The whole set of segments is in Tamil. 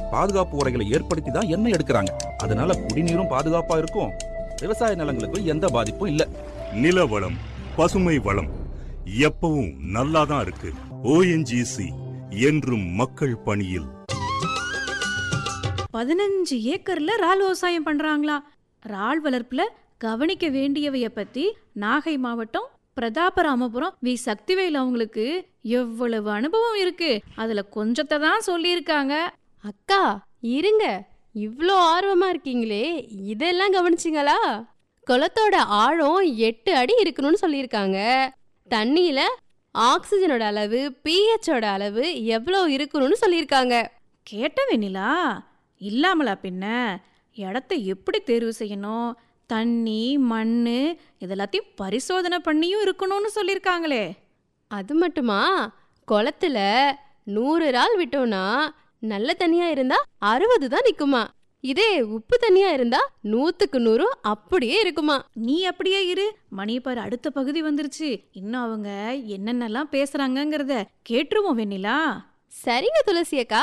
பாதுகாப்பு உரைகளை ஏற்படுத்தி தான் எண்ணெய் எடுக்கிறாங்க. அதனால குடிநீரும் பாதுகாப்பா இருக்கும், விவசாய நிலங்களுக்கு எந்த பாதிப்பும் இல்ல. நில வளம், பசுமை வளம் எப்பவும் நல்லாதான் இருக்கு. ONGC என்றும் மக்கள் பணியில். 15 ஏக்கர்ல இறால் விவசாயம் பண்றாங்களா? இறால் வளர்ப்புல கவனிக்க வேண்டியவைய பத்தி நாகை மாவட்டம் பிரதாபராமபுரம் வி சக்திவேல் அவங்களுக்கு எவ்வளவு அனுபவம் இருக்கு, அதுல கொஞ்சத்தை தான் சொல்லியிருக்காங்க. அக்கா இருங்க, இவ்ளோ ஆர்வமா இருக்கீங்களே, இதெல்லாம் கவனிச்சிங்களா? குளத்தோட ஆழம் 8 அடி இருக்கணும்னு சொல்லியிருக்காங்க. தண்ணியில ஆக்சிஜனோட அளவு, pHோட அளவு எவ்வளோ இருக்கணும்னு சொல்லியிருக்காங்க. கேட்ட வெண்ணிலா, இல்லாமலா பின்ன? இடத்த எப்படி தேர்வு செய்யணும், தண்ணி மண்ணு இதெல்லாத்தையும் பரிசோதனை பண்ணியும் இருக்கணும்னு சொல்லியிருக்காங்களே. அது மட்டுமா, குளத்துல 100 இறால் விட்டோம்னா நல்ல தண்ணியா இருந்தா 60 தான் நிக்குமா. இதே உப்பு தண்ணியா இருந்தா 100க்கு 100 அப்படியே இருக்குமா. நீ அப்படியே இரு, மணி பாரு அடுத்த பகுதி வந்துருச்சு. இன்னும் அவங்க என்னென்னலாம் பேசுறாங்கங்கிறத கேட்டுருவோம் வெண்ணிலா. சரிங்க துளசி அக்கா.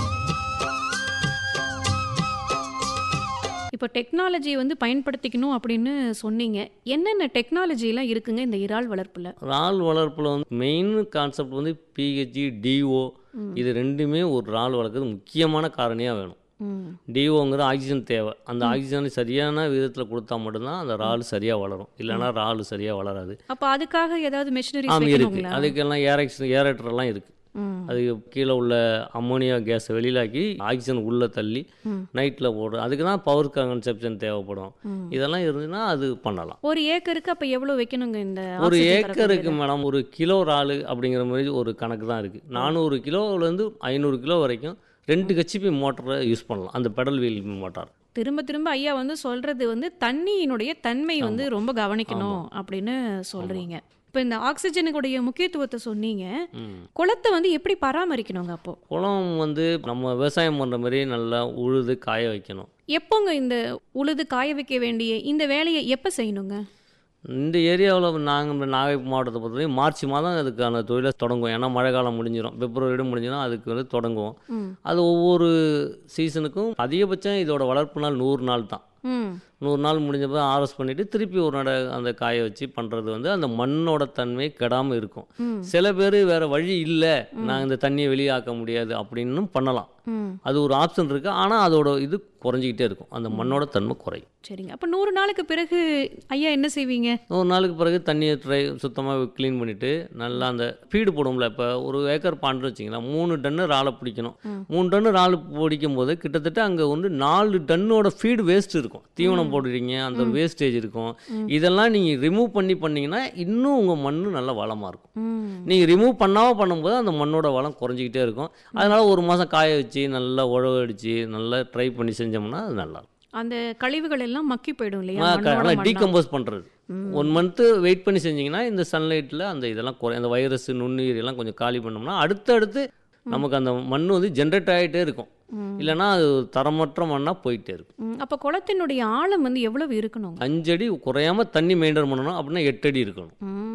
இப்போ டெக்னாலஜி பயன்படுத்திக்கணும் அப்படின்னு சொன்னீங்க. என்னென்ன டெக்னாலஜிலாம் இருக்குங்க இந்த இறால் வளர்ப்புல? இறால் வளர்ப்பில் மெயின் கான்செப்ட் PHG DO, இது ரெண்டுமே ஒரு இறால் வளர்க்குறது முக்கியமான காரணியாக வேணும். டிஓங்கிறது ஆக்சிஜன் தேவை. அந்த ஆக்சிஜன் சரியான விதத்தில் கொடுத்தா மட்டும்தான் அந்த இறால் சரியாக வளரும், இல்லைன்னா இறால் சரியாக வளராது. அப்போ அதுக்காக ஏதாவது மெஷினரி இருக்குது, அதுக்கெல்லாம் ஏரேட்டர்லாம் இருக்குது. அது கீழே உள்ள அம்மோனியா கேஸை வெளியிலாக்கி ஆக்சிஜன் உள்ளே தள்ளி நைட்டில் போடுறோம். அதுக்கு தான் பவர் கன்செப்ஷன் தேவைப்படும். இதெல்லாம் இருந்துன்னா அது பண்ணலாம். ஒரு ஏக்கருக்கு அப்போ எவ்வளோ வைக்கணுங்க? இந்த ஒரு ஏக்கருக்கு மேடம் ஒரு கிலோ இறால் அப்படிங்கிற மாதிரி ஒரு கணக்கு தான் இருக்குது. 400 கிலோவிலேருந்து 500 கிலோ வரைக்கும் 2 HP மோட்டரை யூஸ் பண்ணலாம், அந்த பெடல் வீல் மோட்டார். திரும்ப திரும்ப ஐயா சொல்றது தண்ணியினுடைய தன்மை ரொம்ப கவனிக்கணும் அப்படின்னு சொல்றீங்க. இப்போ இந்த ஆக்சிஜனுடைய முக்கியத்துவத்தை சொன்னீங்க. குளத்தை எப்படி பராமரிக்கணுங்க? அப்போ குளம் நம்ம விவசாயம் பண்ணுற மாதிரி நல்லா உழுது காய வைக்கணும். எப்போங்க இந்த உழுது காய வைக்க வேண்டிய இந்த வேலையை எப்போ செய்யணுங்க? இந்த ஏரியாவில் நாங்கள் நாகை மாவட்டத்தை பொறுத்தவரைக்கும் மார்ச் மாதம் அதுக்கான தொழிலை தொடங்குவோம். ஏன்னா மழை காலம் முடிஞ்சிடும், பிப்ரவரியோடு முடிஞ்சிடும், அதுக்கு தொடங்குவோம். அது ஒவ்வொரு சீசனுக்கும் அதிகபட்சம் இதோட வளர்ப்பு நாள் 100 நாள் தான். 100 நாள் முடிஞ்சப்போ ஆர்வஸ் பண்ணிவிட்டு திருப்பி ஒரு நட அந்த காய வச்சு பண்ணுறது அந்த மண்ணோட தன்மை கெடாமல் இருக்கும். சில பேர் வேறு வழி இல்லை, நான் இந்த தண்ணியை வெளியாக்க முடியாது அப்படின்னு பண்ணலாம். அது ஒரு ஆப்ஷன் இருக்குது. ஆனால் அதோட இது குறைஞ்சிக்கிட்டே இருக்கும், அந்த மண்ணோட தன்மை குறையும். சரிங்க. அப்போ 100 நாளுக்கு பிறகு ஐயா என்ன செய்வீங்க? 100 நாளுக்கு பிறகு தண்ணியை சுத்தமாக க்ளீன் பண்ணிவிட்டு நல்லா அந்த ஃபீடு போடும்ல. இப்போ ஒரு ஏக்கர் பாண்டு வச்சிங்களா, 3 டன்னு இறாலை பிடிக்கணும். 3 டன்னு இறால் பிடிக்கும் போது கிட்டத்தட்ட அங்கே 4 டன்னோட ஃபீடு வேஸ்ட் இருக்கும். தீவனம் போடுறீங்க, அந்த ஒரு வேஸ்டேஜ் இருக்கும். இதெல்லாம் நீங்கள் ரிமூவ் பண்ணிங்கன்னா இன்னும் உங்கள் மண் நல்லா வளமாக இருக்கும். நீங்கள் ரிமூவ் பண்ணாமல் பண்ணும்போது அந்த மண்ணோட வளம் குறைஞ்சிக்கிட்டே இருக்கும். அதனால் ஒரு மாதம் காய வச்சு நல்லா உழவு அடித்து நல்லா ட்ரை பண்ணி செஞ்சோம்னா அது நல்லா இருக்கும். அந்த கழிவுகள் எல்லாம் மக்கி போயிடும் இல்லையா? டீகம்போஸ் பண்ணுறது 1 மந்த்து வெயிட் பண்ணி செஞ்சிங்கன்னா இந்த சன்லைட்டில் அந்த இதெல்லாம் அந்த வைரஸ் நுண்ணுயிர் எல்லாம் கொஞ்சம் காலி பண்ணோம்னா அடுத்தடுத்து நமக்கு அந்த மண் ஜென்ரேட் ஆகிட்டே இருக்கும். இல்லைன்னா அது தரமற்ற மண்ணாக போயிட்டே இருக்கும். அப்போ குளத்தினுடைய ஆழம் எவ்வளவு இருக்கணும்? 5 அடி குறையாம தண்ணி மெயின்டைன் பண்ணணும். அப்படின்னா 8 அடி இருக்கணும்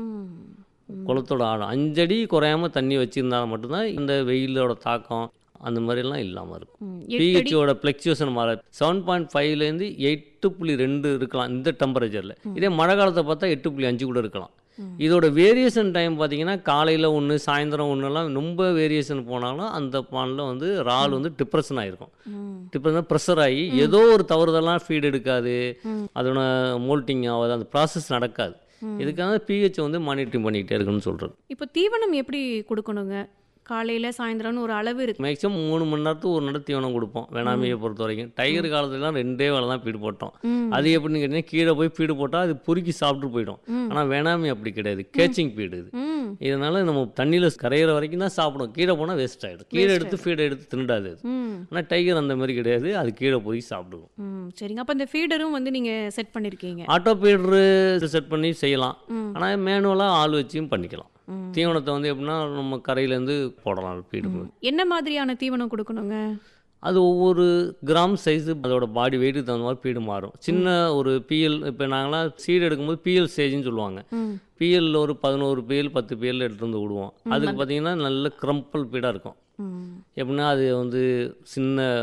குளத்தோட ஆழம். 5 அடி குறையாம தண்ணி வச்சுருந்தால் மட்டும்தான் இந்த வெயிலோட தாக்கம் அந்த மாதிரிலாம் இல்லாமல் இருக்கும். pHோட ஃப்ளக்சுவேஷன் மாற 7.5லேருந்து 8.2 இருக்கலாம் இந்த டெம்பரேச்சரில். இதே மழை காலத்தை பார்த்தா 8.5 கூட இருக்கலாம். இதோட வேரியேஷன் டைம் பார்த்தீங்கன்னா காலையில் 1 சாயந்தரம் 1லாம் ரொம்ப வேரியேஷன் போனாலும் அந்த பானில் இறால் டிப்ரெஷன் ஆகிருக்கும். டிப்ரெஷன் ப்ரெஷர் ஆகி ஏதோ ஒரு தவறுதெல்லாம் ஃபீட் எடுக்காது, அதோட மோல்ட்டிங் ஆகாது, அந்த ப்ராசஸ் நடக்காது. இதுக்காக pH மானிட்டரிங் பண்ணிக்கிட்டே இருக்குன்னு சொல்கிறது. இப்போ தீவனம் எப்படி கொடுக்கணுங்க? காலையில் சாயந்தரம்னு ஒரு அளவு இருக்குது. மேக்ஸிமம் 3 மணி நேரத்துக்கு ஒரு நட தீவனம் கொடுப்போம் வேணாமையை பொறுத்த வரைக்கும். டைகர் காலத்துலாம் 2 வேளை தான் ஃபீடு போட்டோம். அது எப்படின்னு கேட்டிங்கன்னா கீழே போய் ஃபீடு போட்டால் அது பொறுக்கி சாப்பிட்டு போயிடும். ஆனால் வேணாமை அப்படி கிடையாது, கேச்சிங் ஃபீடு இது. இதனால நம்ம தண்ணியில் கரையிற வரைக்கும் தான் சாப்பிடும், கீழே போனால் வேஸ்ட் ஆகிடும். கீழே எடுத்து ஃபீடை எடுத்து திண்டாது அது. ஆனால் டைகர் அந்த மாதிரி கிடையாது, அது கீழே போய் சாப்பிடுவோம். சரிங்க. அப்போ இந்த ஃபீடரும் நீங்கள் செட் பண்ணியிருக்கீங்க? ஆட்டோ ஃபீடரு செட் பண்ணி செய்யலாம், ஆனால் மேனுவலாக ஆள் வச்சும் பண்ணிக்கலாம். தீவனத்தை எப்படின்னா நம்ம கரையிலேருந்து போடலாம் ஃபீடு. என்ன மாதிரியான தீவனம் கொடுக்கணுங்க? அது ஒவ்வொரு கிராம் சைஸு அதோட பாடி வெயிட்டுக்கு தகுந்த மாதிரி ஃபீடு மாறும். சின்ன ஒரு பிஎல், இப்போ நாங்களாம் சீடு எடுக்கும்போது பிஎல் ஸ்டேஜ்னு சொல்லுவாங்க. பிஎல்ல ஒரு 11 பிஎல் 10 பிஎல் எடுத்துகிட்டு வந்து விடுவோம். அதுக்கு பார்த்தீங்கன்னா நல்ல க்ரம்பிள் ஃபீடாக இருக்கும். எப்படின்னா அது சின்ன